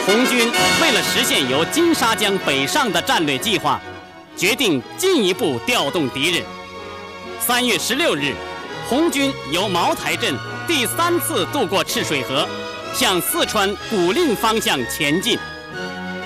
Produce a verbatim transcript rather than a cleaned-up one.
红军为了实现由金沙江北上的战略计划，决定进一步调动敌人。三月十六日，红军由茅台镇第三次渡过赤水河，向四川古蔺方向前进。